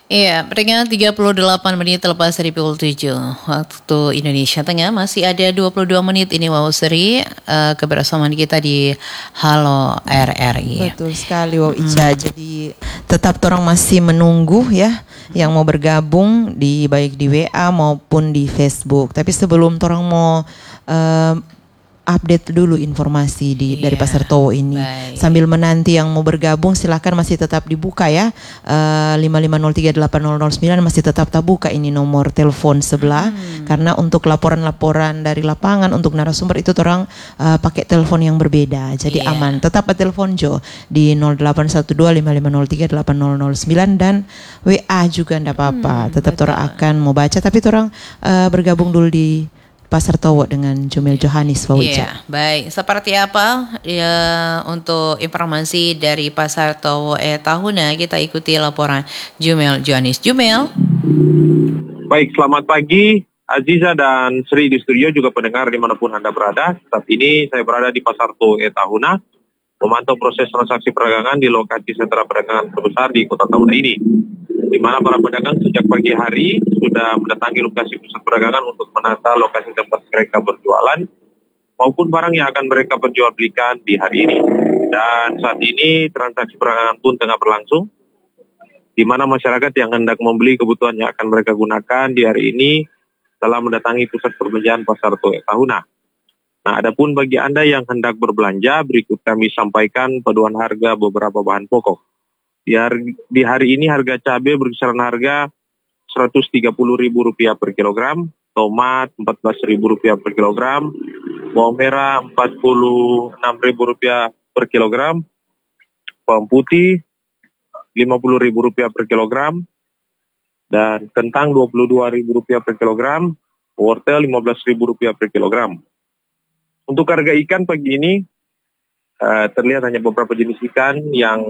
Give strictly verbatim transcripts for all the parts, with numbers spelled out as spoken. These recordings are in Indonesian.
Iya, peringatan tiga puluh delapan menit lepas dari pukul tujuh waktu Indonesia Tengah. Masih ada dua puluh dua menit ini Wow Sri, uh, kebersamaan kita di Halo R R I. Betul sekali Wow Ica. Hmm. Jadi tetap orang masih menunggu ya yang mau bergabung di baik di W A maupun di Facebook. Tapi sebelum orang mau uh, update dulu informasi di yeah, dari Pasar Towo ini. Baik. Sambil menanti yang mau bergabung silakan masih tetap dibuka ya. Uh, lima lima nol tiga delapan nol nol sembilan masih tetap terbuka ini nomor telepon sebelah. Hmm. Karena untuk laporan-laporan dari lapangan untuk narasumber itu orang uh, pakai telepon yang berbeda. Jadi yeah, aman. Tetap telepon Jo di nol delapan satu dua lima lima nol tiga delapan nol nol sembilan dan W A juga enggak apa-apa. Hmm, tetap orang akan mau baca tapi orang uh, bergabung dulu di Pasar Towo dengan Jumel Johanis Wow Ica. Iya, baik. Seperti apa ya untuk informasi dari Pasar Towo eh Tahuna, kita ikuti laporan Jumel Johanis. Jumel. Baik, selamat pagi Aziza dan Sri di studio, juga pendengar dimanapun Anda berada. Saat ini saya berada di Pasar Towo eh Tahuna memantau proses transaksi perdagangan di lokasi sentra perdagangan terbesar di Kota Tahuna ini, di mana para pedagang sejak pagi hari sudah mendatangi lokasi pusat perdagangan untuk menata lokasi tempat mereka berjualan maupun barang yang akan mereka perjualbelikan di hari ini. Dan saat ini transaksi perdagangan pun tengah berlangsung, di mana masyarakat yang hendak membeli kebutuhan yang akan mereka gunakan di hari ini telah mendatangi pusat perbelanjaan Pasar Towo Tahuna. Nah, adapun bagi Anda yang hendak berbelanja, berikut kami sampaikan paduan harga beberapa bahan pokok. Di hari, di hari ini harga cabai berkisaran harga seratus tiga puluh ribu rupiah per kilogram, tomat empat belas ribu rupiah per kilogram, bawang merah empat puluh enam ribu rupiah per kilogram, bawang putih lima puluh ribu rupiah per kilogram, dan kentang dua puluh dua ribu rupiah per kilogram, wortel lima belas ribu rupiah per kilogram. Untuk harga ikan pagi ini uh, terlihat hanya beberapa jenis ikan yang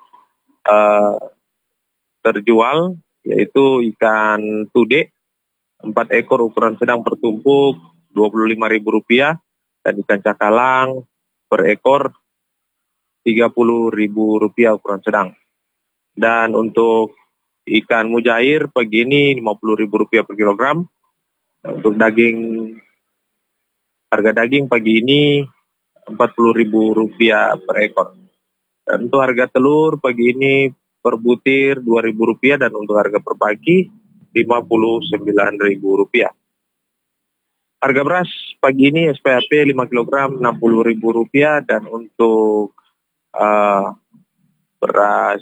uh, terjual, yaitu ikan tude empat ekor ukuran sedang per tumpuk dua puluh lima ribu rupiah, dan ikan cakalang per ekor tiga puluh ribu rupiah ukuran sedang. Dan untuk ikan mujair pagi ini lima puluh ribu rupiah per kilogram. Untuk daging, harga daging pagi ini empat puluh ribu rupiah per ekor. Dan untuk harga telur pagi ini per butir dua ribu rupiah, dan untuk harga per pagi lima puluh sembilan ribu rupiah. Harga beras pagi ini S P H P lima kilogram enam puluh ribu rupiah, dan untuk uh, beras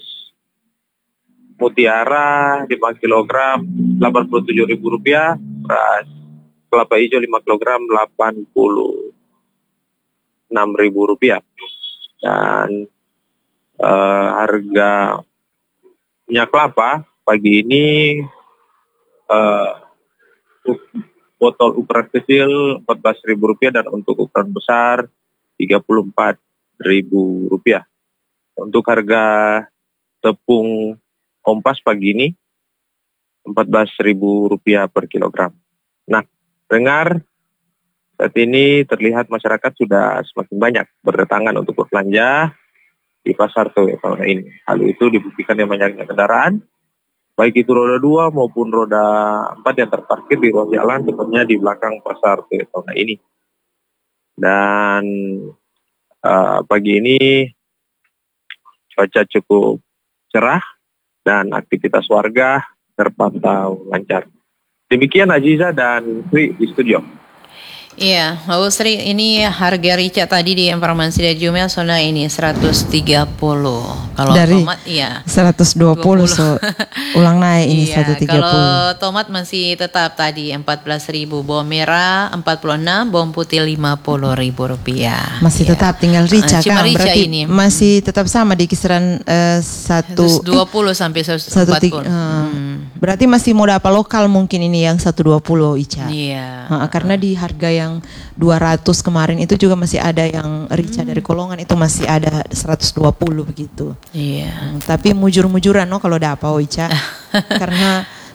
mutiara lima kilogram delapan puluh tujuh ribu rupiah, beras kelapa hijau lima kilogram delapan puluh enam ribu rupiah. Dan uh, harga minyak kelapa pagi ini uh, botol ukuran kecil empat belas ribu rupiah, dan untuk ukuran besar tiga puluh empat ribu rupiah. Untuk harga tepung kompas pagi ini empat belas ribu rupiah per kilogram. Nah, dengar, saat ini terlihat masyarakat sudah semakin banyak berdatangan untuk berbelanja di Pasar Towo Tahuna ini. Hal itu dibuktikan dengan banyaknya kendaraan, baik itu roda dua maupun roda empat yang terparkir di ruas jalan, tepatnya di belakang Pasar Towo Tahuna ini. Dan uh, pagi ini cuaca cukup cerah dan aktivitas warga terpantau lancar. Demikian Aziza dan Sri di studio. Iya, Mbak Sri, ini harga rica tadi di informasi dari Jumel Sona ini seratus tiga puluh. Kalau dari tomat iya seratus dua puluh, so ulang naik ini iya, seratus tiga puluh. Kalau tomat masih tetap tadi empat belas ribu, bawang merah empat puluh enam, bawang putih lima puluh ribu rupiah. Masih iya. tetap tinggal rica kan, rica berarti ini. masih tetap sama di kisaran uh, satu seratus dua puluh sampai seratus empat puluh. Uh, hmm. Berarti masih modal apa lokal mungkin ini yang seratus dua puluh Ica. Iya. Uh, karena di harga yang dua ratus kemarin itu juga masih ada yang rica hmm. dari Kolongan itu masih ada seratus dua puluh begitu. Iya. Hmm, tapi mujur-mujuran no kalau dapat oh Ica. Karena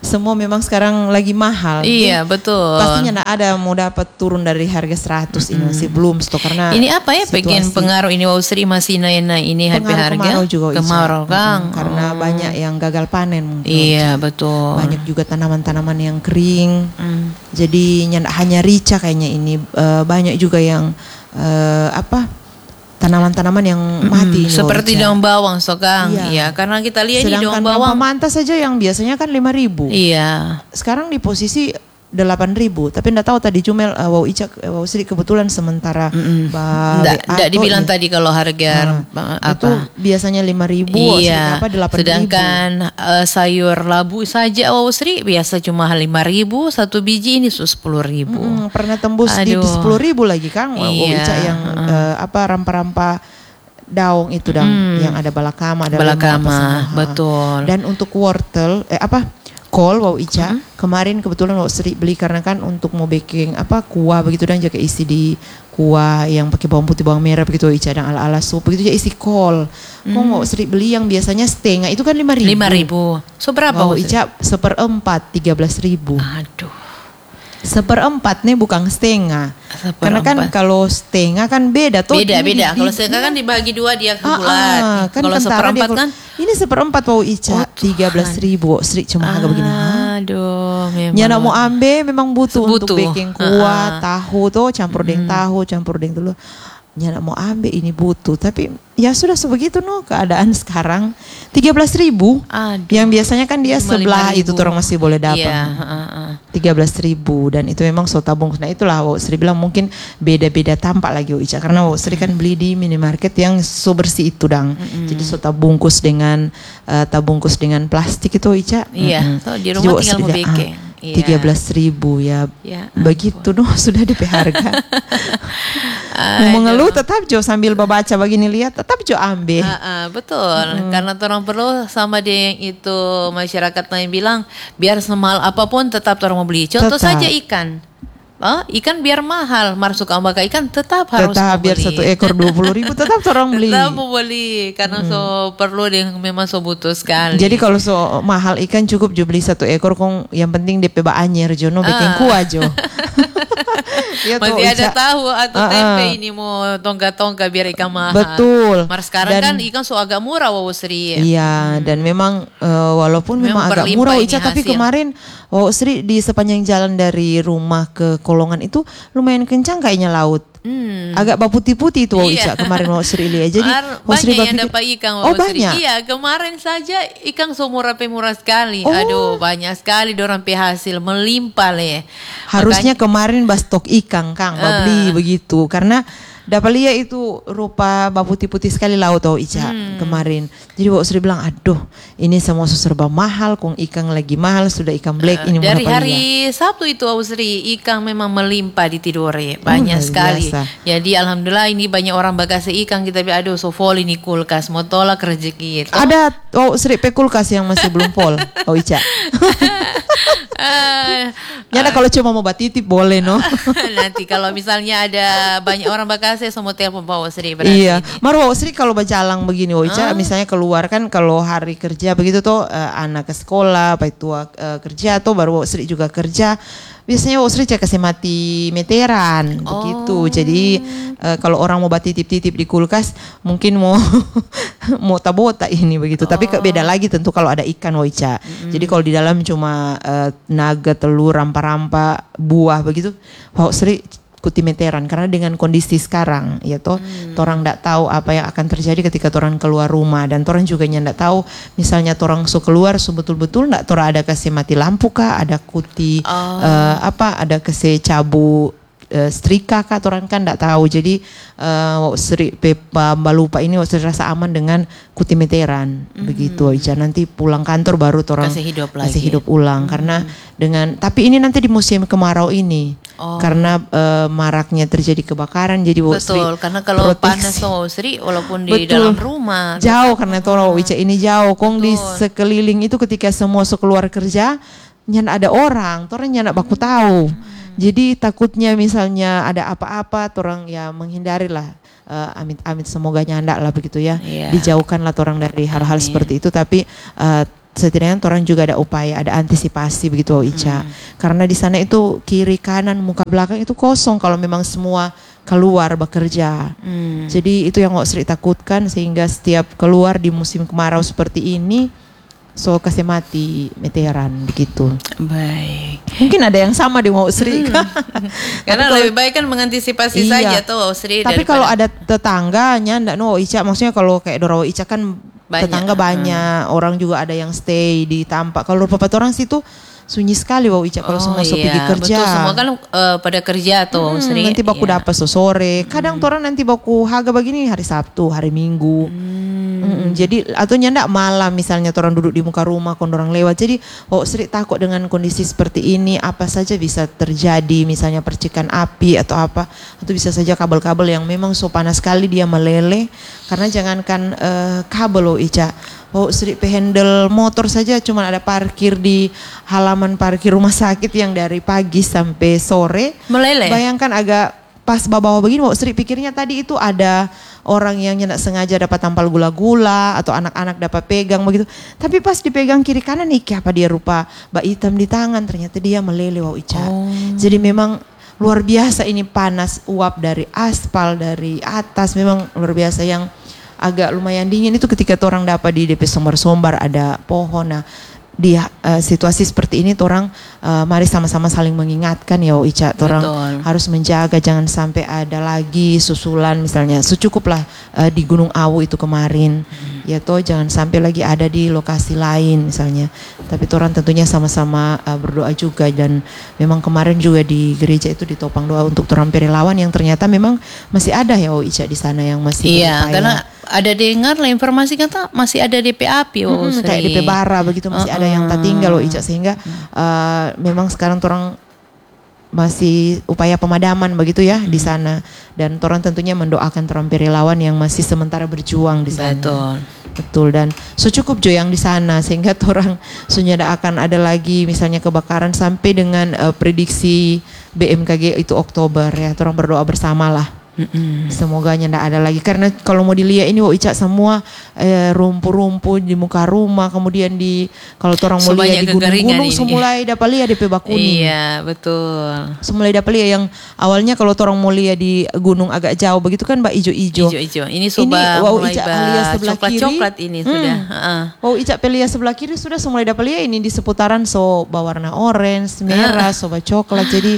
semua memang sekarang lagi mahal. Iya, Jadi, betul. pastinya nggak ada mau dapat turun dari harga seratus ini masih belum stok karena Ini apa ya pengen situasi- pengaruh ini wow Sri masih naik-naik ini harga pengaruh harga. kemarau juga Ica. Kemarau Kang. Mm, karena Oh. banyak yang gagal panen mungkin. Iya, betul. Banyak juga tanaman-tanaman yang kering. Mm. Jadi nyak- hanya rica kayaknya ini eh, banyak juga yang eh, apa tanaman-tanaman yang mati. ini, Seperti Ica. daun bawang so Kang. Iya. Iya, karena kita lihat ini daun Sedangkan bawang. pamanta saja yang biasanya kan lima ribu. Iya. Sekarang di posisi delapan ribu. Tapi enggak tahu tadi Jumel uh, wow Ica uh, wow Sri kebetulan sementara ba- Nggak, W A nggak tuh dibilang i- tadi kalau harga Ah, apa. itu biasanya lima ribu, wow Sri Iya, apa delapan ribu. sedangkan eh, sayur labu saja wow Sri biasa cuma lima ribu satu biji ini sepuluh ribu. Mm, pernah tembus di Aduh. sepuluh ribu lagi Kang. Wow, wow Iya, Ica yang uh-uh. uh, apa rampa-rampa daun itu dang yang ada balakama, ada Balakama, lemon apa semua. betul. Dan untuk wortel eh apa kol wow Ica kemarin kebetulan wow Sri beli karena kan untuk mau baking apa kuah begitu dan juga isi di kuah yang pakai bawang putih bawang merah begitu Ica dan ala-ala sup begitu aja isi kol. Kok wow Sri beli yang biasanya setengah itu kan lima ribu. Lima ribu. So berapa Wow wow Sri? Ica seperempat tiga belas ribu. Aduh. Seperempat nih bukan setengah. Seperempat. Karena kan kalau setengah kan beda tuh. Beda ini beda. di- Kalau di- setengah kan dibagi dua dia Ah, bulat. ah, kan Kalau kentara seperempat dia- kan. ini seperempat wow Ica Oh, tiga belas ribu Sri cuma harga begini. Hah? Aduh, memang. Nyana mau ambil memang butuh, Butuh. untuk baking kuah, Ah, ah. tahu tuh campur deng tahu, campur deng telur. Nyana mau ambil ini butuh, tapi ya sudah sebegitu no keadaan sekarang tiga belas ribu. Aduh. Yang biasanya kan dia Cuma sebelah lima ribu. itu tuh orang masih boleh dapat. Iya, ah, ah. tiga belas ribu dan itu memang so tabung. Nah itulah Wow Sri bilang mungkin beda-beda tampak lagi Wow Ica karena Wow Sri kan beli di minimarket yang so bersih itu dang. Jadi so tabungkus dengan uh, tabungkus dengan plastik itu Ica. Iya, Mm-mm. so di Jadi rumah Wow tinggal Sri mau bilang, baking. ah, Iya. tiga belas ribu ya, Ya begitu noh sudah D P harga. Mau mengeluh tetap Jo sambil baca begini lihat tetap Jo ambil. Ah, ah, betul, karena orang perlu sama dia yang itu masyarakat yang bilang biar semahal apapun tetap orang mau beli. Contoh Tetap. saja ikan, oh, ikan biar mahal, masuk ambaka ikan tetap harus Tetap mau biar beli. satu ekor dua puluh ribu tetap orang beli. Tetap mau beli karena so perlu dia memang so butuh sekali. Jadi kalau so mahal ikan cukup Jo beli satu ekor kong yang penting D P ba anyer Jo no bikin Ah. kuah Jo. Ya tuh, masih ada Ica. tahu atau Ah, tempe ah. ini mau tongga-tongga biar ikan mahal. Betul. Mar sekarang Dan- kan ikan so agak murah wow Sri. Iya, dan memang eh, walaupun memang, Memang agak berlimpah murah ini Ica, tapi hasil. kemarin oh Sri di sepanjang jalan dari rumah ke Kolongan itu lumayan kencang kayaknya laut. Hmm. Agak baputih-putih itu wow Iya. Ica kemarin wow Sri lihat. Jadi Mar- wow Sri banyak yang berpikir, dapat ikan oh wow Sri. banyak. Iya kemarin saja ikan so murah pe murah sekali. Oh. Aduh banyak sekali dorang pe hasil melimpah le. Harusnya kemarin bas stok ikan Kang, ba beli begitu karena dapat lihat itu rupa baputih-putih sekali laut oh Ica kemarin. Jadi Wak Sri bilang, aduh ini semua serba mahal, kong ikan lagi mahal, sudah ikan black ini Dari berapa hari lihat. Sabtu itu wow Sri ikan memang melimpah di Tidore banyak luar sekali. biasa. Jadi alhamdulillah ini banyak orang bagasi ikan kita bilang aduh so full ini kulkas mau tolak rezeki itu. Ada oh Sri pe kulkas yang masih belum full, oh Ica. Ah, Ya ada kalau cuma mau batitip boleh no. nanti kalau misalnya ada banyak orang bagasi semua telepon bawa Sri berarti. Iya, ini. Mar Wak Sri kalau berjalan begini, oh Ica, misalnya keluar kan kalau hari kerja begitu tuh eh, anak ke sekolah, apa itu eh, kerja tuh baru Wak Sri juga kerja. Biasanya Wak Sri cek kasih mati meteran begitu. Jadi eh, kalau orang mau batitip-titip di kulkas mungkin mau mau tabota ini begitu. Tapi ke- beda lagi tentu kalau ada ikan Wak Ica. Jadi kalau di dalam cuma eh, naga, telur, rampa-rampa, buah begitu, Wak Sri kuti meteran karena dengan kondisi sekarang ya toh torang ndak tahu apa yang akan terjadi ketika torang keluar rumah dan torang juga ndak tahu misalnya torang so keluar so betul-betul ndak torang ada kasih mati lampu kah, ada kuti Oh. eh, apa ada kasih cabu eh, setrika kah, torang kan ndak tahu. Jadi eh, Wak Sri Pepa Balupa ini Wak Sri rasa aman dengan kuti meteran begitu Ica. Nanti pulang kantor baru torang Kasih hidup kasih lagi. hidup ulang karena dengan tapi ini nanti di musim kemarau ini. Oh. Karena eh, maraknya terjadi kebakaran jadi Wak Sri Betul, karena kalau proteksi. panas sama Sri walaupun di Betul. dalam rumah Jauh karena Toro Wica ini jauh. Kong di Betul. sekeliling itu ketika semua keluar kerja, nyan ada orang, torang nyan baku tahu. Jadi takutnya misalnya ada apa-apa, torang ya menghindari lah. Eh, amit-amit semoga nyandak lah begitu ya. Iya. Dijauhkanlah torang dari hal-hal seperti itu. Tapi eh, setidaknya orang juga ada upaya, ada antisipasi begitu Wau Ica. Hmm. Karena di sana itu kiri kanan muka belakang itu kosong kalau memang semua keluar bekerja. Hmm. Jadi itu yang Wau Sri takutkan, sehingga setiap keluar di musim kemarau seperti ini so kasih mati meteran begitu. Baik. Mungkin ada yang sama di Wau Sri. Hmm. Karena kalau, lebih baik kan mengantisipasi iya, saja tuh Wau Sri. Tapi daripada... kalau ada tetangganya ndak no Wau Ica, maksudnya kalau kayak Dora Wau Ica kan banyak. Tetangga banyak, hmm. orang juga ada yang stay di Tampak. Kalau Bapak orang situ sunyi sekali Wau Ica kalau oh, semua so iya. pergi kerja. Betul, semua kan uh, pada kerja tuh hmm, sering. Nanti baku iya. dapat so sore. Kadang hmm. orang nanti baku haga begini hari Sabtu, hari Minggu. Hmm. Hmm, jadi atau nyandak malam misalnya orang duduk di muka rumah kon orang lewat. Jadi Wau Sri takut dengan kondisi seperti ini apa saja bisa terjadi, misalnya percikan api atau apa, atau bisa saja kabel-kabel yang memang so panas sekali dia meleleh. Karena jangankan uh, kabel Wau Ica, Wau Sri handle motor saja cuma ada parkir di halaman parkir rumah sakit yang dari pagi sampai sore meleleh. Bayangkan agak pas bawa-bawa begini Wau Sri pikirnya tadi itu ada orang yang tidak sengaja dapat tampal gula-gula atau anak-anak dapat pegang begitu. Tapi pas dipegang kiri kanan nih apa dia rupa bak hitam di tangan, ternyata dia meleleh Wau Ica. Oh. Jadi memang luar biasa ini panas uap dari aspal dari atas, memang luar biasa. Yang agak lumayan dingin itu ketika orang dapat di D P Sombar-Sombar ada pohon. Nah di uh, situasi seperti ini orang uh, mari sama-sama saling mengingatkan ya Wau Ica, orang harus menjaga jangan sampai ada lagi susulan misalnya secukuplah uh, di Gunung Awu itu kemarin hmm. ya toh jangan sampai lagi ada di lokasi lain misalnya. Tapi orang tentunya sama-sama uh, berdoa juga, dan memang kemarin juga di gereja itu ditopang doa untuk orang relawan yang ternyata memang masih ada ya Wau Ica di sana yang masih iya berupaya. Karena ada dengar lah informasi kata masih ada D P api Wau Sri. Hmm, kayak D P Bara begitu masih uh-uh. ada yang tak tinggal Wau Ica, sehingga uh, memang sekarang orang masih upaya pemadaman begitu ya hmm. di sana, dan orang tentunya mendoakan orang relawan yang masih sementara berjuang di sana. Betul. Betul, dan secukup jo yang di sana sehingga orang sudah akan ada lagi misalnya kebakaran sampai dengan uh, prediksi B M K G itu Oktober ya, orang berdoa bersamalah. Mm-mm. Semoga ndak ada lagi, karena kalau mau dilihat ini Wau Ica semua eh, rumput-rumput di muka rumah, kemudian di kalau orang mau lihat di gunung-gunung semulai dapat lihat D P Bakuni. Iya betul. Semulai dapat lihat yang awalnya kalau orang mau lihat di gunung agak jauh begitu kan mbak ijo-ijo. Ijo-ijo. Ini sudah Wau Ica alias sebelah coklat, kiri. Coklat ini hmm. sudah. Uh. Wau Ica pelia sebelah kiri sudah semulai dapat lihat ini di seputaran so berwarna orange, merah, uh. so coklat. Jadi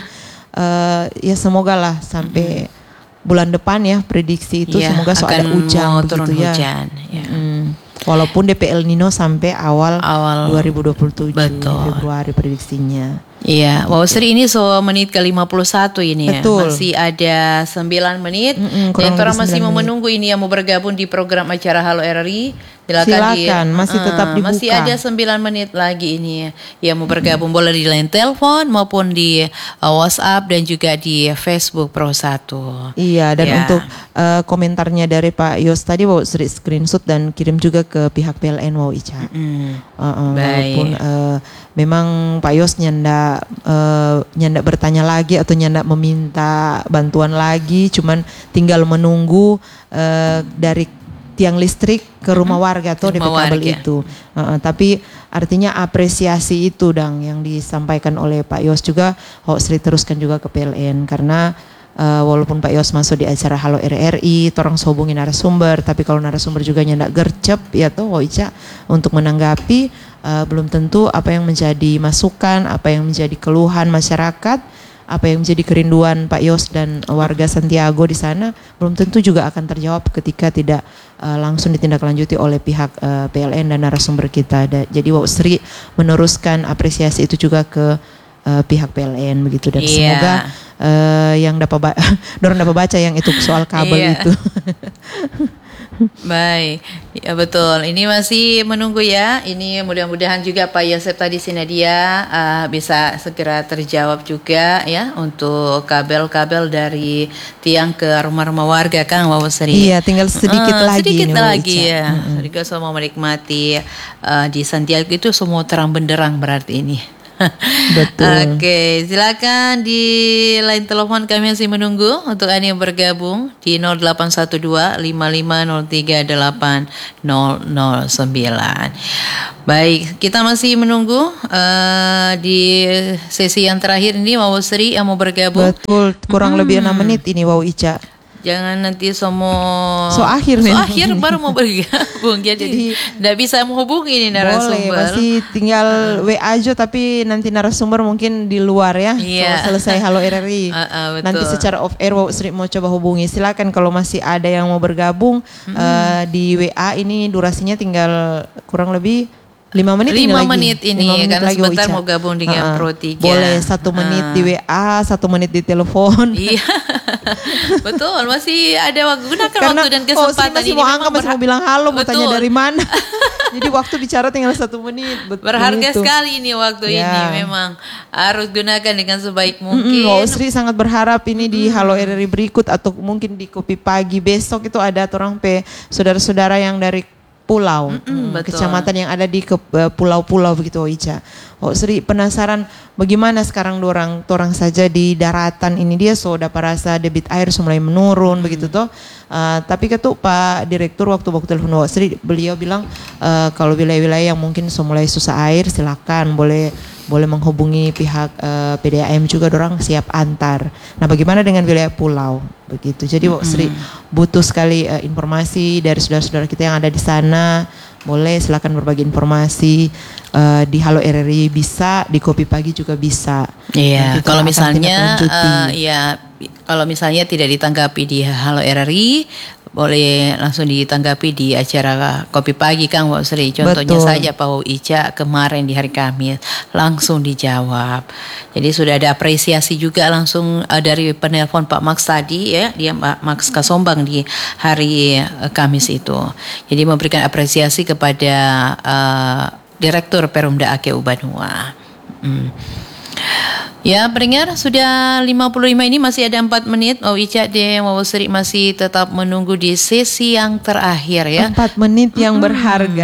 uh, ya semoga lah sampai hmm. bulan depan ya prediksi itu ya, semoga so ada hujan begitu ya. Hujan, ya. Hmm. Walaupun D P El Nino sampai awal, awal dua ribu dua puluh tujuh betul. Februari prediksinya. Iya, Wau Sri ini so menit ke lima puluh satu ini ya. Betul. Masih ada sembilan menit. Mm-mm, dan orang masih mau menunggu ini yang mau bergabung di program acara Halo R R I. Silakan, Silakan di, masih tetap uh, dibuka. Masih ada sembilan menit lagi ini yang mau bergabung, mm-hmm. boleh di line telepon maupun di uh, WhatsApp dan juga di Facebook Pro satu. Iya, dan ya. Untuk uh, komentarnya dari Pak Yos tadi Wau Sri screenshot dan kirim juga ke pihak P L N Wau Ica. Mm-hmm. Uh, uh, walaupun uh, memang Pak Yos nyanda uh, nyanda bertanya lagi atau nyanda meminta bantuan lagi, cuman tinggal menunggu uh, dari tiang listrik ke rumah warga atau D P kabel itu. Uh, tapi artinya apresiasi itu dang yang disampaikan oleh Pak Yos juga Wau Sri teruskan juga ke P L N, karena uh, walaupun Pak Yos masuk di acara Halo R R I, torang hubungi narasumber, tapi kalau narasumber juga nyandak gercep ya tuh Wau Ica untuk menanggapi uh, belum tentu apa yang menjadi masukan, apa yang menjadi keluhan masyarakat, apa yang menjadi kerinduan Pak Yos dan warga Santiago di sana belum tentu juga akan terjawab ketika tidak uh, langsung ditindaklanjuti oleh pihak uh, P L N dan narasumber kita. Da, jadi Wau Sri meneruskan apresiasi itu juga ke uh, pihak P L N begitu, dan yeah. semoga uh, yang dapat ba- dorong dapat baca yang itu soal kabel yeah. itu. Baik, ya betul. Ini masih menunggu ya. Ini mudah-mudahan juga Pak Yosef tadi Sinadia uh, bisa segera terjawab juga ya untuk kabel-kabel dari tiang ke rumah-rumah warga kan Wau Sri. Iya, tinggal sedikit uh, lagi. Sedikit ini, lagi ya. Mm-hmm. Jadi semua menikmati uh, di Santiago itu semua terang benderang berarti ini. Betul. Oke, silakan di line telepon kami masih menunggu untuk Anda yang bergabung di nol delapan satu dua lima lima nol tiga delapan nol nol sembilan. Baik, kita masih menunggu uh, di sesi yang terakhir ini Wawo Sri yang mau bergabung. Betul, kurang hmm. lebih enam menit ini Wawo Ica. Jangan nanti semua so akhir so akhir baru mau bergabung, jadi tidak bisa menghubungi ini narasumber. Boleh, masih tinggal uh. W A aja, tapi nanti narasumber mungkin di luar ya. Yeah. So, selesai Halo R R I. uh, uh, nanti secara off air Wawo Sri mau coba hubungi. Silakan kalau masih ada yang mau bergabung hmm. uh, di W A ini durasinya tinggal kurang lebih lima menit lima ini menit lagi. ini lima menit karena lagi, sebentar Ica. mau gabung dengan uh, Pro tiga. Boleh satu menit uh. di W A, satu menit di telepon. Iya. Betul, masih ada waktu. Gunakan karena, waktu dan kesempatan oh, masih ini. mau angkat, masih mau bilang halo, mau betul. tanya dari mana. Jadi waktu bicara tinggal satu menit. Betul berharga itu. sekali ini waktu ya. Ini memang harus gunakan dengan sebaik mungkin. Mm-mm, oh, Sri sangat berharap ini mm-hmm. di Halo R R I berikut atau mungkin di Kopi Pagi besok itu ada orang pe saudara-saudara yang dari pulau, Mm-mm, hmm, kecamatan yang ada di ke, uh, pulau-pulau begitu oh Ica. Oh Sri penasaran bagaimana sekarang dorang torang saja di daratan ini dia so dapat rasa debit air so mulai menurun hmm. begitu toh. Uh, tapi ketuk Pak Direktur waktu waktu telepon Wak Sri beliau bilang uh, kalau wilayah-wilayah yang mungkin so mulai susah air silakan boleh boleh menghubungi pihak uh, P D A M juga dorang siap antar. Nah bagaimana dengan wilayah pulau begitu. Jadi Wak Sri hmm. butuh sekali uh, informasi dari saudara-saudara kita yang ada di sana. Boleh silakan berbagi informasi uh, di Halo R R I bisa, di Kopi Pagi juga bisa. Iya, kalau misalnya uh, ya kalau misalnya tidak ditanggapi di Halo R R I, boleh langsung ditanggapi di acara Kopi Pagi Kang Wak Sri. Contohnya Betul. saja Pak Wau Ica kemarin di hari Kamis langsung dijawab. Jadi sudah ada apresiasi juga langsung uh, dari penelpon Pak Max tadi ya, dia Pak Max Kasombang di hari uh, Kamis itu. Jadi memberikan apresiasi kepada uh, Direktur Perumda A K U Banua. Hmm. Ya, pendengar sudah lima puluh lima ini masih ada empat menit. Oh Ica dan Wawo Sri masih tetap menunggu di sesi yang terakhir ya. empat menit yang hmm. berharga.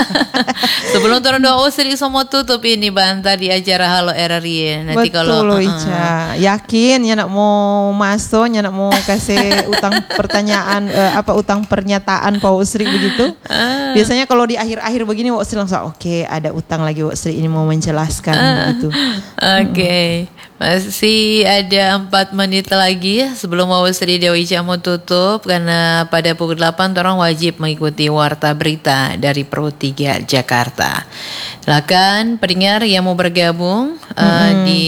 Sebelum turun doa Wawo Sri semua tutup ini bantah di acara Halo R R I. Nanti Betul kalau loh Ica. Uh, Yakin ya nak mau masuk, ya nak mau kasih utang pertanyaan uh, apa utang pernyataan Pak Wawo Sri begitu. Uh. Biasanya kalau di akhir-akhir begini Wawo Sri langsung oke, okay, ada utang lagi Wawo Sri ini mau menjelaskan uh. begitu. Oke. Okay. Hmm. Masih ada empat menit lagi sebelum Wawo Sri Dewi Ica mau tutup karena pada pukul delapan orang wajib mengikuti warta berita dari Pro tiga Jakarta. Silakan pendengar yang mau bergabung hmm. uh, di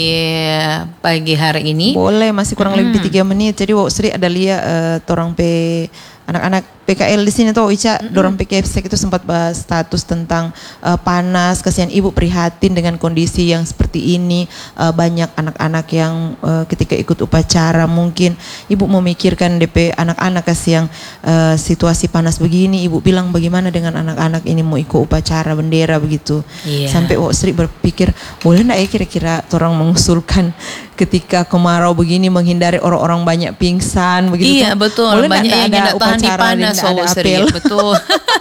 pagi hari ini. Boleh, masih kurang hmm. lebih tiga menit. Jadi Wawo Sri ada lihat uh, torang pe anak-anak P K L di sini tuh Ica, mm-hmm. dorang P K F S E K itu sempat bahas status tentang uh, panas, kasihan ibu prihatin dengan kondisi yang seperti ini, uh, banyak anak-anak yang uh, ketika ikut upacara mungkin ibu memikirkan D P anak-anak kasih yang uh, situasi panas begini, ibu bilang bagaimana dengan anak-anak ini mau ikut upacara bendera begitu, yeah. Sampai Wak Sri berpikir boleh nggak ya kira-kira orang mengusulkan ketika kemarau begini menghindari orang-orang banyak pingsan begitu. Iya betul, boleh banyak yang tidak tahan di panas Wawo Sri. Betul.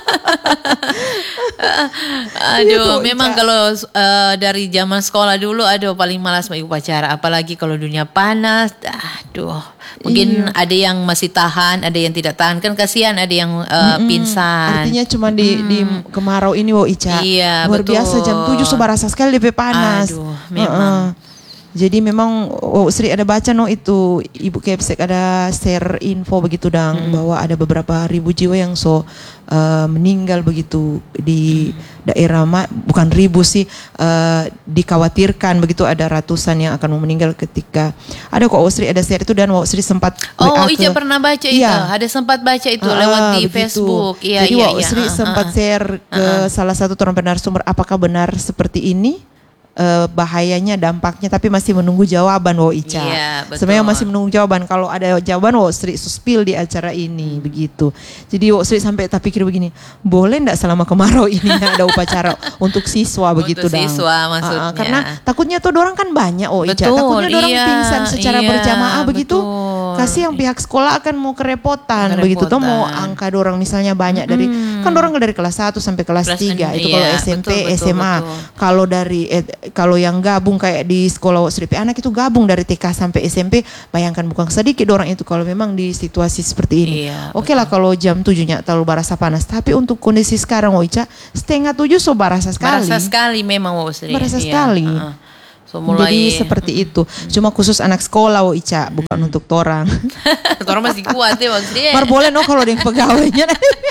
Aduh, gitu, memang Ica. Kalau uh, dari zaman sekolah dulu aduh paling malas mau upacara, apalagi kalau dunia panas. Aduh, mungkin iya. ada yang masih tahan, ada yang tidak tahan, kan kasihan ada yang uh, pingsan. Artinya cuma di hmm. di kemarau ini Wo Ica. Iya, luar betul. biasa jam tujuh sebarasa sekali D P panas. Aduh, memang. Uh-uh. Jadi memang oh, Sri ada baca no itu Ibu Kepsek ada share info begitu dang hmm. bahwa ada beberapa ribu jiwa yang so uh, meninggal begitu di hmm. daerah ma- bukan ribu sih uh, dikhawatirkan begitu ada ratusan yang akan meninggal ketika ada kok Sri ada share itu dan Sri sempat oh Ica ke, pernah baca itu iya. ada sempat baca itu uh, lewat di begitu. Facebook iya, jadi iya, iya. Sri uh, sempat uh, share ke uh, salah satu orang penarasumber apakah benar seperti ini. Uh, bahayanya dampaknya tapi masih menunggu jawaban Wo Ica. Iya, sebenarnya masih menunggu jawaban. Kalau ada jawaban Wo Sri suspil di acara ini hmm. begitu. Jadi Wo Sri sampai tak pikir begini, boleh enggak selama kemarau ini ada upacara untuk siswa begitu untuk dang. Siswa maksudnya. Uh, karena takutnya tuh dorang kan banyak Wo Ica. Betul, takutnya dorang iya, pingsan secara iya, berjamaah begitu. Betul. kasih yang pihak sekolah akan mau kerepotan, Kerepotan. begitu tuh mau angka dorang misalnya banyak dari Hmm. kan dorang dari kelas satu sampai kelas Kelas tiga enam, itu kalau iya, S M P, betul, betul, S M A. betul. Kalau dari eh, kalau yang gabung kayak di sekolah S D P anak itu gabung dari T K sampai S M P, bayangkan bukan sedikit orang itu kalau memang di situasi seperti ini. Iya, Oke lah kalau jam tujuhnya terlalu barasa panas, tapi untuk kondisi sekarang Oica setengah tujuh so barasa sekali. Barasa sekali memang Wo Sri. Barasa Iya, sekali. uh-uh. So, mulai Jadi seperti itu. Cuma khusus anak sekolah wo Ica, bukan untuk torang. orang masih kuat ya Bang Sri. Baru boleh no kalau ada yang pegawainya.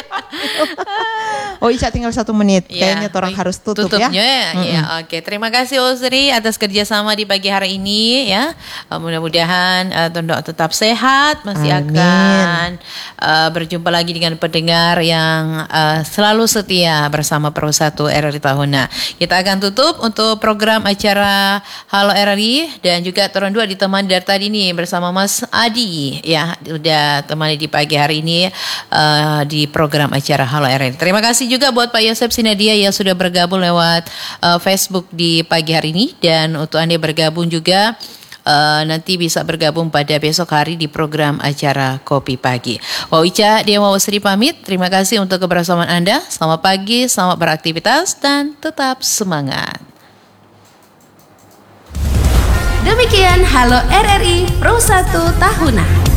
Oh Ica tinggal satu menit. Ya, Kayaknya orang baik. harus tutup Tutupnya, ya. ya. Ya, oke. Terima kasih Osri atas kerjasama di pagi hari ini ya. Uh, mudah-mudahan uh, Tondok tetap sehat, masih Amin. akan uh, berjumpa lagi dengan pendengar yang uh, selalu setia bersama Pro satu R R I Tahuna. Kita akan tutup untuk program acara Halo R R I dan juga Toron dua ditemani dari tadi nih bersama Mas Adi ya, udah temani di pagi hari ini uh, di program acara Halo R R I. Terima kasih juga buat Pak Yosep Sinadia yang sudah bergabung lewat uh, Facebook di pagi hari ini, dan untuk Anda yang bergabung juga uh, nanti bisa bergabung pada besok hari di program acara Kopi Pagi. Wah Ica Dewa Sri pamit. Terima kasih untuk kebersamaan Anda. Selamat pagi, selamat beraktivitas dan tetap semangat. Demikian Halo R R I Pro satu Tahuna.